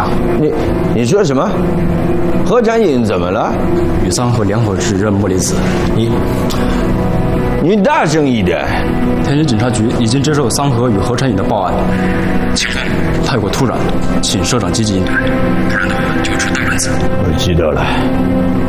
你说什么？何展英怎么了？ 与桑河联合指认莫里子。 你大声一点！ 天津警察局已经接受桑河与何产颖的报案，情况太过突然，请社长积极应对，不然的话就会出大乱子。 我知道了。